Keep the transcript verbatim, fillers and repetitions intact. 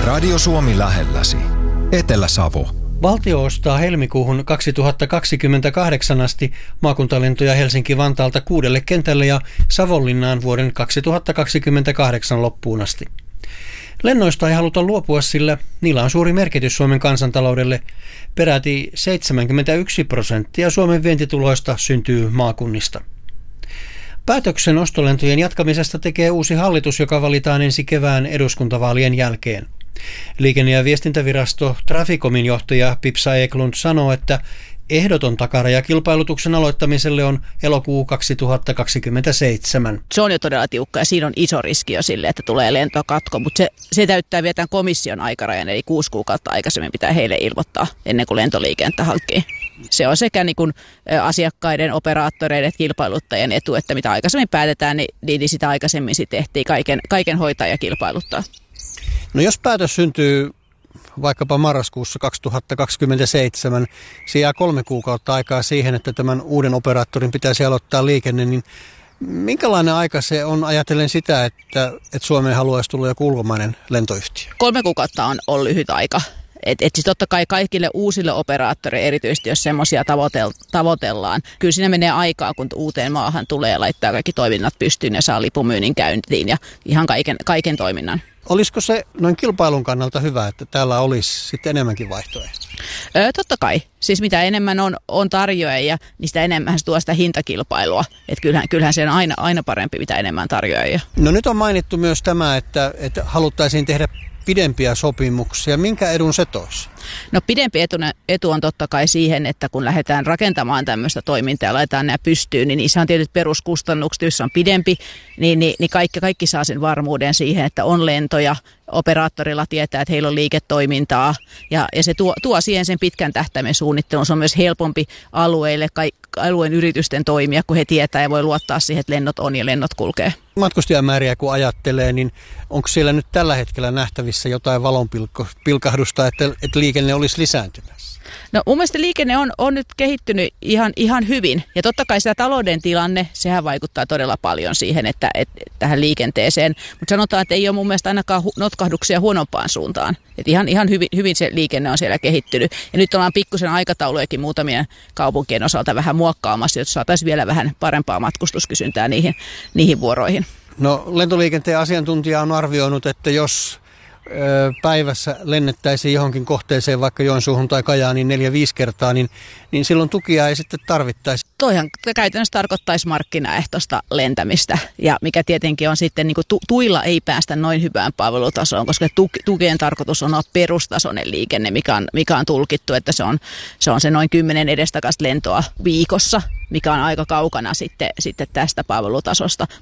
Radio Suomi lähelläsi. Etelä-Savo. Valtio ostaa helmikuuhun kaksituhattakaksikymmentäkahdeksan asti maakuntalentoja Helsinki-Vantaalta kuudelle kentälle ja Savonlinnaan vuoden kaksituhattakaksikymmentäkahdeksan loppuun asti. Lennoista ei haluta luopua, sillä niillä on suuri merkitys Suomen kansantaloudelle. Peräti seitsemänkymmentäyksi prosenttia Suomen vientituloista syntyy maakunnista. Päätöksen ostolentojen jatkamisesta tekee uusi hallitus, joka valitaan ensi kevään eduskuntavaalien jälkeen. Liikenne- ja viestintävirasto Traficomin johtaja Pipsa Eklund sanoo, että ehdoton takaraja kilpailutuksen aloittamiselle on elokuu kaksituhattakaksikymmentäseitsemän. Se on jo todella tiukka ja siinä on iso riski jo sille, että tulee lentokatko, mutta se, se täyttää vielä tämän komission aikarajan, eli kuusi kuukautta aikaisemmin pitää heille ilmoittaa ennen kuin lentoliikennettä hankkii. Se on sekä niin kuin asiakkaiden, operaattoreiden että kilpailuttajien etu, että mitä aikaisemmin päätetään, niin, niin sitä aikaisemmin sitten tehtiin kaiken, kaiken hoitaa ja kilpailuttaa. No jos päätös syntyy vaikkapa marraskuussa kaksituhattakaksikymmentäseitsemän, se jää kolme kuukautta aikaa siihen, että tämän uuden operaattorin pitäisi aloittaa liikenne, niin minkälainen aika se on ajatellen sitä, että, että Suomeen haluaisi tulla joku ulkomainen lentoyhtiö? Kolme kuukautta on, on lyhyt aika. Et, et siis totta kai kaikille uusille operaattoreille, erityisesti jos semmoisia tavoitellaan, kyllä siinä menee aikaa, kun uuteen maahan tulee ja laittaa kaikki toiminnat pystyyn ja saa lipumyynnin käyntiin ja ihan kaiken, kaiken toiminnan. Olisiko se noin kilpailun kannalta hyvä, että täällä olisi sitten enemmänkin vaihtoehtoja? Öö, totta kai. Siis mitä enemmän on, on tarjoajia, niin sitä enemmän se tuo sitä hintakilpailua. Et kyllähän, kyllähän se on aina, aina parempi, mitä enemmän tarjoajia. No nyt on mainittu myös tämä, että, että haluttaisiin tehdä pidempiä sopimuksia. Minkä edun se toisi? No pidempi etu, etu on totta kai siihen, että kun lähdetään rakentamaan tämmöistä toimintaa ja laitetaan nämä pystyyn, niin niissä on tietyt peruskustannukset, jos on pidempi, niin, niin, niin kaikki, kaikki saa sen varmuuden siihen, että on lentoja, operaattorilla tietää, että heillä on liiketoimintaa ja, ja se tuo, tuo siihen sen pitkän tähtäimen suunnittelun. Se on myös helpompi alueille, alueen yritysten toimia, kun he tietää ja voi luottaa siihen, että lennot on ja lennot kulkee. Matkustajamääriä kun ajattelee, niin onko siellä nyt tällä hetkellä nähtävissä jotain valonpilkahdusta, että, että liikenne olisi lisääntymässä? No mun mielestä liikenne on, on nyt kehittynyt ihan, ihan hyvin ja totta kai sitä talouden tilanne, sehän vaikuttaa todella paljon siihen, että, että tähän liikenteeseen, mutta sanotaan, että ei ole mun mielestä ainakaan hu- notkahduksia huonompaan suuntaan. Että ihan, ihan hyvin, hyvin se liikenne on siellä kehittynyt ja nyt ollaan pikkusen aikataulujakin muutamien kaupunkien osalta vähän muokkaamassa, jotta saataisiin vielä vähän parempaa matkustuskysyntää niihin, niihin vuoroihin. No lentoliikenteen asiantuntija on arvioinut, että jos päivässä lennettäisiin johonkin kohteeseen, vaikka Joensuuhun tai Kajaaniin neljä viisi kertaa, niin, niin silloin tukia ei sitten tarvittaisi. Toihan käytännössä tarkoittaisi markkinaehtoista lentämistä, ja mikä tietenkin on sitten, niin kuin tu, tuilla ei päästä noin hyvään palvelutasoon, koska tu, tukien tarkoitus on olla perustasoinen liikenne, mikä on, mikä on tulkittu, että se on, se on se noin kymmenen edestakaista lentoa viikossa, mikä on aika kaukana sitten, sitten tästä palvelutasosta.